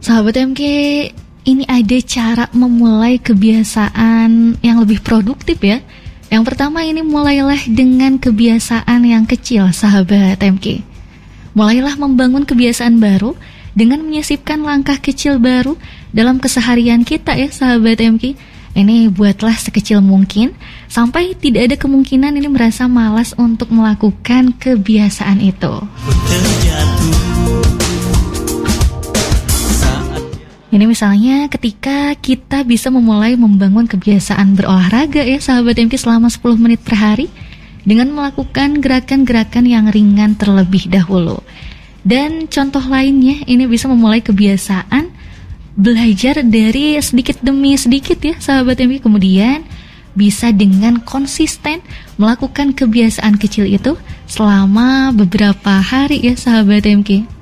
Sahabat MK, ini ada cara memulai kebiasaan yang lebih produktif ya. Yang pertama ini mulailah dengan kebiasaan yang kecil, sahabat MK. Mulailah membangun kebiasaan baru dengan menyisipkan langkah kecil baru dalam keseharian kita ya, sahabat MK. Ini buatlah sekecil mungkin sampai tidak ada kemungkinan ini merasa malas untuk melakukan kebiasaan itu. Ini misalnya ketika kita bisa memulai membangun kebiasaan berolahraga ya, sahabat MK, selama 10 menit per hari dengan melakukan gerakan-gerakan yang ringan terlebih dahulu. Dan contoh lainnya ini bisa memulai kebiasaan belajar dari sedikit demi sedikit ya, sahabat MK. Kemudian bisa dengan konsisten melakukan kebiasaan kecil itu selama beberapa hari ya, sahabat MK.